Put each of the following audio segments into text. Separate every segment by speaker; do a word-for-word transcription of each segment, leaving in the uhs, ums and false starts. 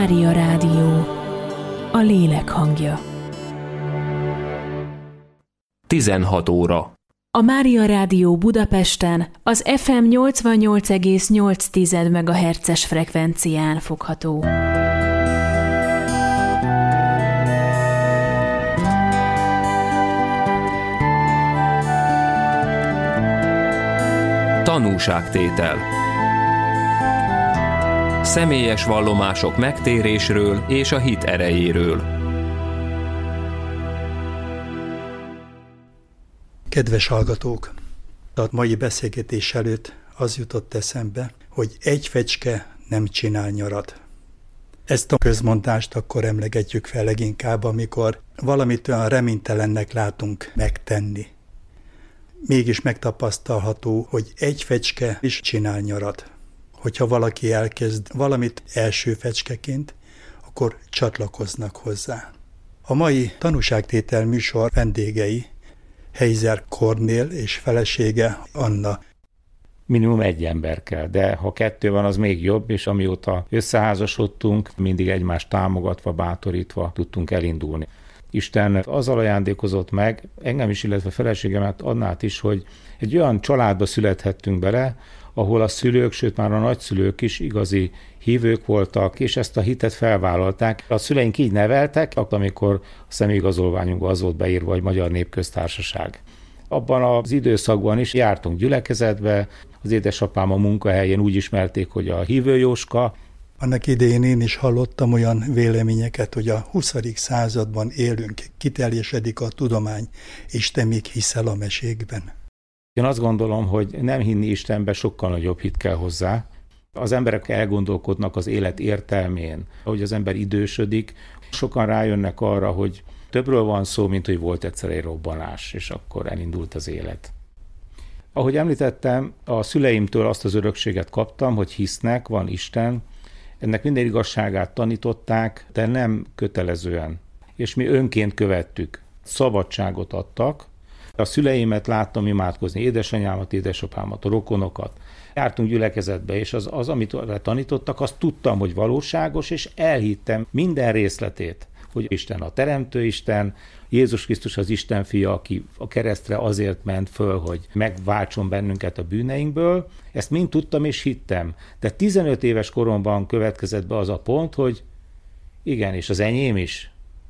Speaker 1: Mária Rádió, a lélek hangja.
Speaker 2: tizenhat óra.
Speaker 1: A Mária Rádió Budapesten az ef em nyolcvannyolc egész nyolc megahertzes frekvencián fogható.
Speaker 2: Tanúságtétel. Személyes vallomások megtérésről és a hit erejéről.
Speaker 3: Kedves hallgatók! A mai beszélgetés előtt az jutott eszembe, hogy egy fecske nem csinál nyarat. Ezt a közmondást akkor emlegetjük fel leginkább, amikor valamit olyan reménytelennek látunk megtenni. Mégis megtapasztalható, hogy egy fecske is csinál nyarat. Hogyha valaki elkezd valamit első fecskeként, akkor csatlakoznak hozzá. A mai tanúságtétel műsor vendégei Heiser Kornél és felesége Anna.
Speaker 4: Minimum egy ember kell, de ha kettő van, az még jobb, és amióta összeházasodtunk, mindig egymást támogatva, bátorítva tudtunk elindulni. Isten azzal ajándékozott meg, engem is, illetve feleségemet Annát is, hogy egy olyan családba születhettünk bele, ahol a szülők, sőt már a nagyszülők is igazi hívők voltak, és ezt a hitet felvállalták. A szüleink így neveltek, amikor a személyigazolványunkban az volt beírva, hogy Magyar Népköztársaság. Abban az időszakban is jártunk gyülekezetbe, az édesapám a munkahelyén úgy ismerték, hogy a hívő Jóska.
Speaker 3: Annak idején én is hallottam olyan véleményeket, hogy a huszadik században élünk, kiteljesedik a tudomány, és te még hiszel a mesékben.
Speaker 4: Én azt gondolom, hogy nem hinni Istenbe sokkal nagyobb hit kell hozzá. Az emberek elgondolkodnak az élet értelmén, hogy az ember idősödik. Sokan rájönnek arra, hogy többről van szó, mint hogy volt egyszer egy robbanás, és akkor elindult az élet. Ahogy említettem, a szüleimtől azt az örökséget kaptam, hogy hisznek, van Isten, ennek minden igazságát tanították, de nem kötelezően. És mi önként követtük. Szabadságot adtak. A szüleimet láttam imádkozni, édesanyámat, édesapámat, a rokonokat. Jártunk gyülekezetbe, és az, az, amit tanítottak, azt tudtam, hogy valóságos, és elhittem minden részletét, hogy Isten a teremtő Isten, Jézus Krisztus az Isten fia, aki a keresztre azért ment föl, hogy megváltson bennünket a bűneinkből. Ezt mind tudtam és hittem. De tizenöt éves koromban következett be az a pont, hogy igen, és az enyém is.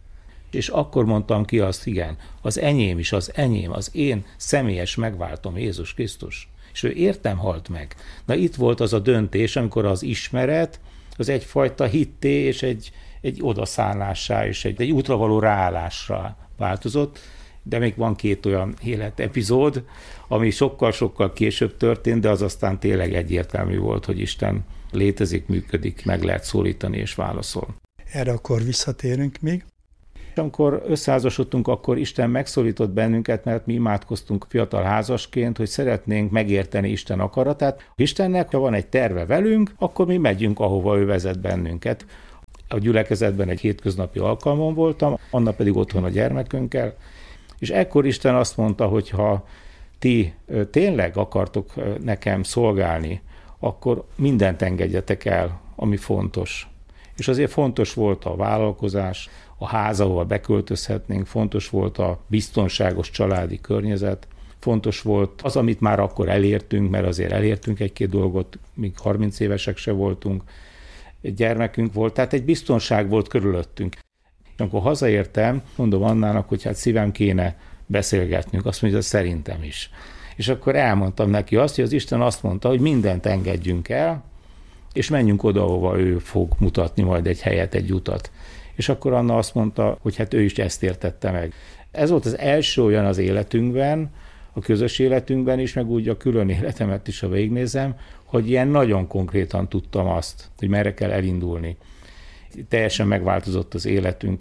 Speaker 4: És akkor mondtam ki azt, igen, az enyém is, az enyém, az én személyes megváltom Jézus Krisztus. És ő értem halt meg. Na itt volt az a döntés, amikor az ismeret, az egyfajta hitté és egy, egy odaszállásá és egy, egy útra való ráállásra változott, de még van két olyan életepizód, ami sokkal-sokkal később történt, de az aztán tényleg egyértelmű volt, hogy Isten létezik, működik, meg lehet szólítani és válaszol.
Speaker 3: Erre akkor visszatérünk még.
Speaker 4: Amikor összeházasodtunk, akkor Isten megszólított bennünket, mert mi imádkoztunk fiatal házasként, hogy szeretnénk megérteni Isten akaratát. Istennek, ha van egy terve velünk, akkor mi megyünk, ahova ő vezet bennünket. A gyülekezetben egy hétköznapi alkalmon voltam, Anna pedig otthon a gyermekünkkel, és ekkor Isten azt mondta, hogy ha ti tényleg akartok nekem szolgálni, akkor mindent engedjetek el, ami fontos. És azért fontos volt a vállalkozás, a ház, ahol beköltözhetnénk, fontos volt a biztonságos családi környezet, fontos volt az, amit már akkor elértünk, mert azért elértünk egy-két dolgot, míg harminc évesek se voltunk, egy gyermekünk volt, tehát egy biztonság volt körülöttünk. És amikor hazaértem, mondom Annának, hogy hát szívem kéne beszélgetnünk, azt mondja, szerintem is. És akkor elmondtam neki azt, hogy az Isten azt mondta, hogy mindent engedjünk el, és menjünk oda, ahova ő fog mutatni majd egy helyet, egy utat. És akkor Anna azt mondta, hogy hát ő is ezt értette meg. Ez volt az első olyan az életünkben, a közös életünkben is, meg úgy a külön életemet is, ha végignézem, hogy ilyen nagyon konkrétan tudtam azt, hogy merre kell elindulni. Teljesen megváltozott az életünk.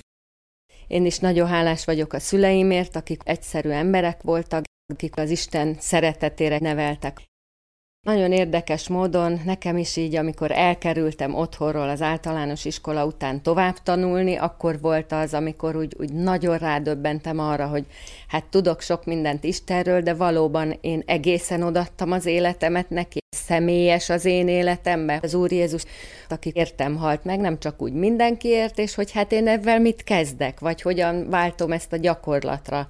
Speaker 5: Én is nagyon hálás vagyok a szüleimért, akik egyszerű emberek voltak, akik az Isten szeretetére neveltek. Nagyon érdekes módon nekem is így, amikor elkerültem otthonról az általános iskola után tovább tanulni, akkor volt az, amikor úgy, úgy nagyon rádöbbentem arra, hogy hát tudok sok mindent Istenről, de valóban én egészen odaadtam az életemet neki, személyes az én életemben. Az Úr Jézus, aki értem, halt meg, nem csak úgy mindenkiért, és hogy hát én ebben mit kezdek, vagy hogyan váltom ezt a gyakorlatra.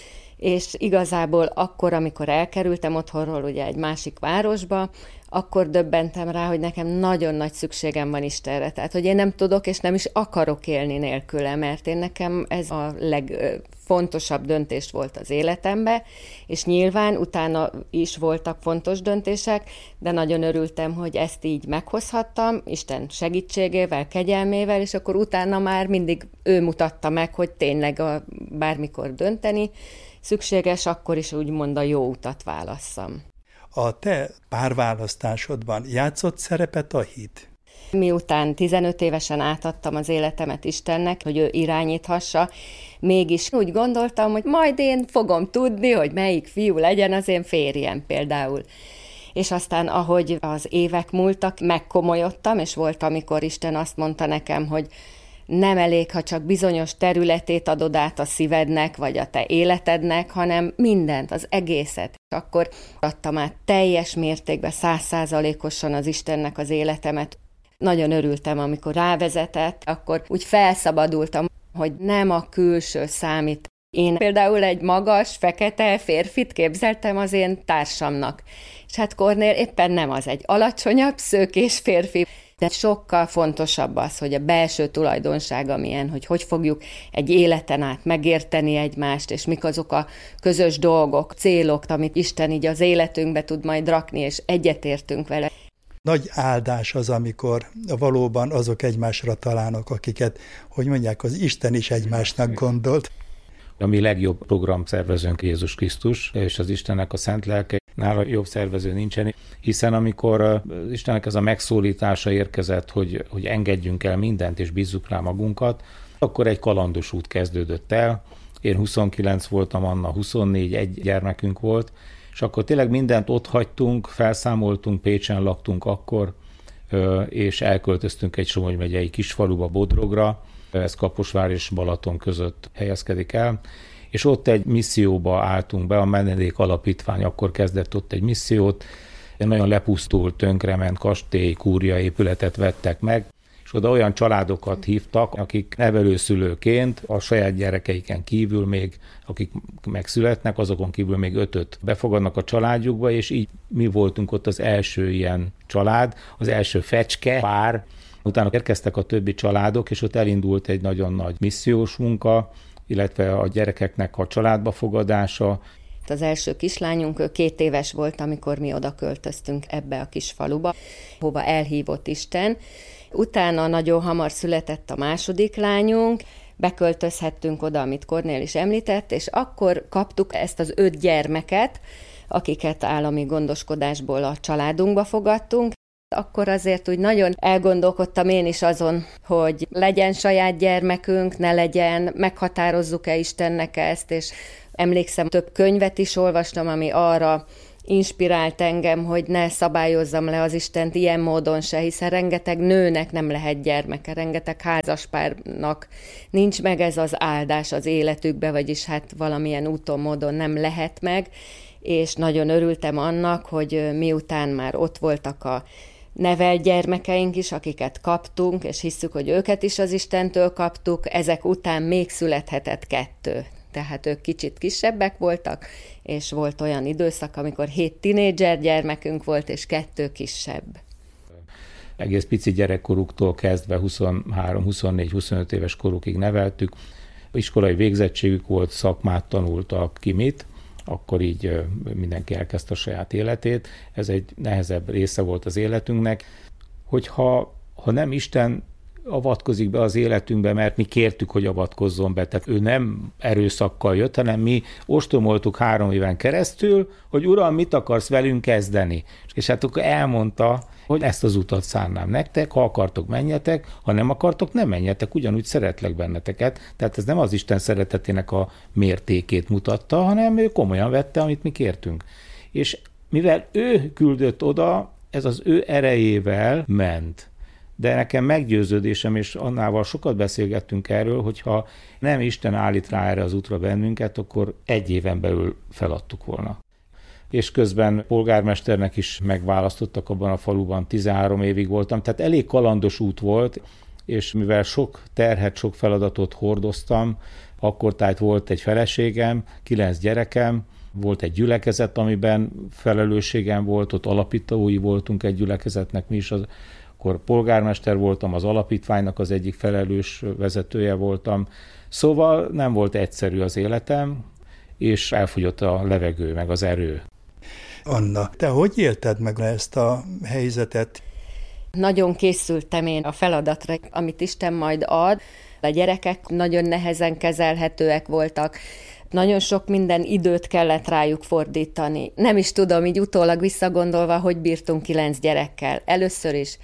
Speaker 5: És igazából akkor, amikor elkerültem otthonról ugye egy másik városba, akkor döbbentem rá, hogy nekem nagyon nagy szükségem van Istenre. Tehát, hogy én nem tudok és nem is akarok élni nélküle, mert én nekem ez a legfontosabb döntés volt az életemben, és nyilván utána is voltak fontos döntések, de nagyon örültem, hogy ezt így meghozhattam, Isten segítségével, kegyelmével, és akkor utána már mindig ő mutatta meg, hogy tényleg a, bármikor dönteni szükséges, akkor is úgymond a jó utat válasszam.
Speaker 3: A te párválasztásodban játszott szerepet a hit?
Speaker 5: Miután tizenöt évesen átadtam az életemet Istennek, hogy ő irányíthassa, mégis úgy gondoltam, hogy majd én fogom tudni, hogy melyik fiú legyen az én férjem például. És aztán, ahogy az évek múltak, megkomolyodtam, és volt, amikor Isten azt mondta nekem, hogy nem elég, ha csak bizonyos területét adod át a szívednek, vagy a te életednek, hanem mindent, az egészet. Akkor adtam át teljes mértékben, százszázalékosan az Istennek az életemet. Nagyon örültem, amikor rávezetett, akkor úgy felszabadultam, hogy nem a külső számít. Én például egy magas, fekete férfit képzeltem az én társamnak. És hát Kornél éppen nem az, egy alacsonyabb, szőkés férfi. De sokkal fontosabb az, hogy a belső tulajdonsága milyen, hogy hogy fogjuk egy életen át megérteni egymást, és mik azok a közös dolgok, célok, amit Isten így az életünkbe tud majd rakni, és egyetértünk vele.
Speaker 3: Nagy áldás az, amikor valóban azok egymásra találnak, akiket, hogy mondják, az Isten is egymásnak gondolt.
Speaker 4: A mi legjobb programszervezőnk Jézus Krisztus, és az Istennek a szent lelke, nála jobb szervező nincsen, hiszen amikor az Istennek ez a megszólítása érkezett, hogy, hogy engedjünk el mindent, és bízzuk rá magunkat, akkor egy kalandos út kezdődött el. Én huszonkilenc voltam, Anna huszonnégy, egy gyermekünk volt, és akkor tényleg mindent ott hagytunk, felszámoltunk, Pécsen laktunk akkor, és elköltöztünk egy Somogy megyei kisfaluba, Bodrogra, ez Kaposvár és Balaton között helyezkedik el, és ott egy misszióba álltunk be, a Menedék Alapítvány akkor kezdett ott egy missziót, egy nagyon lepusztult, tönkrement kastély, kúria épületet vettek meg, és oda olyan családokat hívtak, akik nevelőszülőként a saját gyerekeiken kívül még, akik megszületnek, azokon kívül még ötöt befogadnak a családjukba, és így mi voltunk ott az első ilyen család, az első fecske pár. Utána érkeztek a többi családok, és ott elindult egy nagyon nagy missziós munka, illetve a gyerekeknek a családba fogadása.
Speaker 5: Az első kislányunk, ő két éves volt, amikor mi oda költöztünk ebbe a kis faluba, hova elhívott Isten. Utána nagyon hamar született a második lányunk, beköltözhettünk oda, amit Kornél is említett, és akkor kaptuk ezt az öt gyermeket, akiket állami gondoskodásból a családunkba fogadtunk. Akkor azért úgy nagyon elgondolkodtam én is azon, hogy legyen saját gyermekünk, ne legyen, meghatározzuk-e Istennek ezt, és emlékszem, több könyvet is olvastam, ami arra inspirált engem, hogy ne szabályozzam le az Istent ilyen módon se, hiszen rengeteg nőnek nem lehet gyermeke, rengeteg házaspárnak nincs meg ez az áldás az életükbe, vagyis hát valamilyen úton, módon nem lehet meg, és nagyon örültem annak, hogy miután már ott voltak a nevelt gyermekeink is, akiket kaptunk, és hisszük, hogy őket is az Istentől kaptuk, ezek után még születhetett kettő. Tehát ők kicsit kisebbek voltak, és volt olyan időszak, amikor hét tinédzser gyermekünk volt, és kettő kisebb.
Speaker 4: Egész pici gyerekkoruktól kezdve huszonhárom, huszonnégy, huszonöt éves korukig neveltük. Iskolai végzettségük volt, szakmát tanultak ki mit, akkor így mindenki elkezdte a saját életét. Ez egy nehezebb része volt az életünknek. Hogyha ha nem Isten avatkozik be az életünkbe, mert mi kértük, hogy avatkozzon be, tehát ő nem erőszakkal jött, hanem mi ostromoltuk három éven keresztül, hogy Uram, mit akarsz velünk kezdeni? És hát akkor elmondta, hogy ezt az utat szánnám nektek, ha akartok, menjetek, ha nem akartok, nem menjetek, ugyanúgy szeretlek benneteket. Tehát ez nem az Isten szeretetének a mértékét mutatta, hanem ő komolyan vette, amit mi kértünk. És Mivel ő küldött oda, ez az ő erejével ment. De nekem meggyőződésem, és annával sokat beszélgettünk erről, hogyha nem Isten állít rá erre az útra bennünket, akkor egy éven belül feladtuk volna. És közben polgármesternek is megválasztottak abban a faluban, tizenhárom évig voltam, tehát elég kalandos út volt, és mivel sok terhet, sok feladatot hordoztam, akkor tehát volt egy feleségem, kilenc gyerekem, volt egy gyülekezet, amiben felelősségem volt, ott alapítói voltunk egy gyülekezetnek, mi is az, akkor polgármester voltam, az alapítványnak az egyik felelős vezetője voltam. Szóval nem volt egyszerű az életem, és elfogyott a levegő, meg az erő.
Speaker 3: Anna, te hogy élted meg ezt a helyzetet?
Speaker 5: Nagyon készültem én a feladatra, amit Isten majd ad. A gyerekek nagyon nehezen kezelhetőek voltak. Nagyon sok minden időt kellett rájuk fordítani. Nem is tudom, így utólag visszagondolva, hogy bírtunk kilenc gyerekkel. Először is,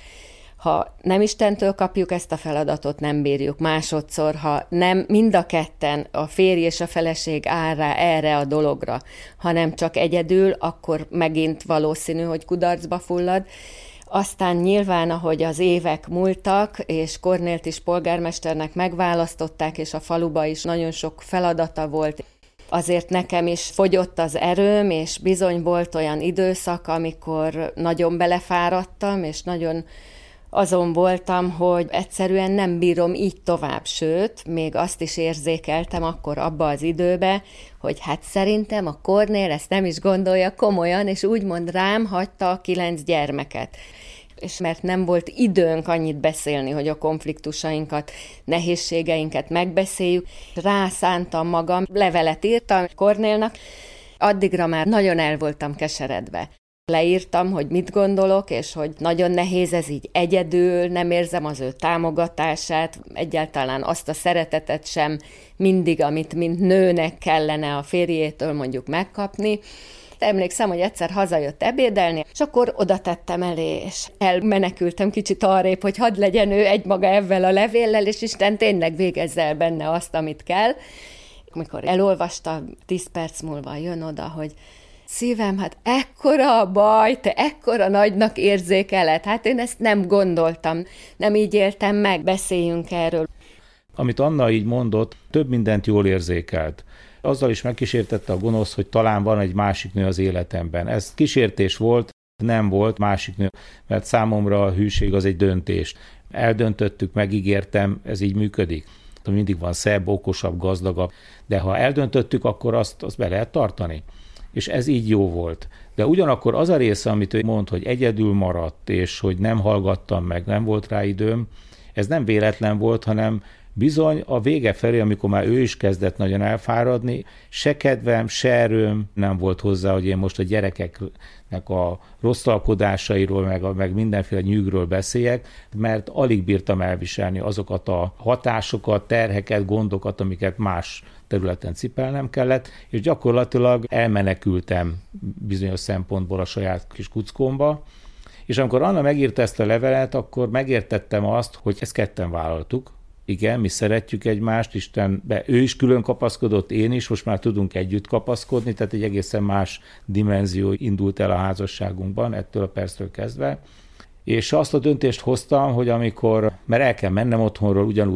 Speaker 5: ha nem Istentől kapjuk ezt a feladatot, nem bírjuk. Másodszor, ha nem mind a ketten, a férj és a feleség áll rá erre a dologra, hanem csak egyedül, akkor megint valószínű, hogy kudarcba fullad. Aztán nyilván, ahogy az évek múltak, és Kornélt is polgármesternek megválasztották, és a faluba is nagyon sok feladata volt, azért nekem is fogyott az erőm, és bizony volt olyan időszak, amikor nagyon belefáradtam, és nagyon azon voltam, hogy egyszerűen nem bírom így tovább, sőt, még azt is érzékeltem akkor abba az időbe, hogy hát szerintem a Kornél ezt nem is gondolja komolyan, és úgymond rám hagyta a kilenc gyermeket. És mert nem volt időnk annyit beszélni, hogy a konfliktusainkat, nehézségeinket megbeszéljük, rászántam magam, levelet írtam Kornélnak, addigra már nagyon el voltam keseredve. Leírtam, hogy mit gondolok, és hogy nagyon nehéz ez így egyedül, nem érzem az ő támogatását, egyáltalán azt a szeretetet sem mindig, amit mint nőnek kellene a férjétől mondjuk megkapni. Emlékszem, hogy egyszer hazajött ebédelni, és akkor oda tettem elé, és elmenekültem kicsit arrébb, hogy hadd legyen ő egymaga ezzel a levéllel, és Isten tényleg végezze el benne azt, amit kell. Amikor elolvasta, tíz perc múlva jön oda, hogy szívem, hát ekkora a baj, te ekkora nagynak érzékeled, hát én ezt nem gondoltam, nem így éltem meg, beszéljünk erről.
Speaker 4: Amit Anna így mondott, több mindent jól érzékelt. Azzal is megkísértette a gonosz, hogy talán van egy másik nő az életemben. Ez kísértés volt, nem volt másik nő, mert számomra a hűség az egy döntés. Eldöntöttük, megígértem, ez így működik. Mindig van szebb, okosabb, gazdagabb, de ha eldöntöttük, akkor azt, azt be lehet tartani. És ez így jó volt. De ugyanakkor az a része, amit ő mond, hogy egyedül maradt, és hogy nem hallgattam meg, nem volt rá időm, ez nem véletlen volt, hanem bizony a vége felé, amikor már ő is kezdett nagyon elfáradni, se kedvem, se erőm nem volt hozzá, hogy én most a gyerekeknek a rosszalkodásairól, meg, a, meg mindenféle nyűgről beszéljek, mert alig bírtam elviselni azokat a hatásokat, terheket, gondokat, amiket más területen cipelnem kellett, és gyakorlatilag elmenekültem bizonyos szempontból a saját kis kuckómba, és amikor Anna megírta ezt a levelet, akkor megértettem azt, hogy ezt ketten vállaltuk. Igen, mi szeretjük egymást, Istenbe ő is külön kapaszkodott, én is, most már tudunk együtt kapaszkodni, tehát egy egészen más dimenzió indult el a házasságunkban, ettől a perctől kezdve. És azt a döntést hoztam, hogy amikor, mert el kell mennem otthonról, ugyanúgy